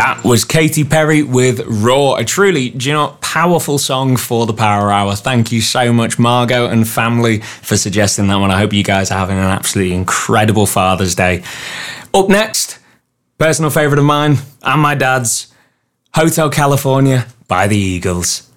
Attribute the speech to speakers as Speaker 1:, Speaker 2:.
Speaker 1: That was Katy Perry with Raw, a truly, do you know, powerful song for the Power Hour. Thank you so much, Margot and family, for suggesting that one. I hope you guys are having an absolutely incredible Father's Day. Up next, personal favourite of mine and my dad's, Hotel California by the Eagles.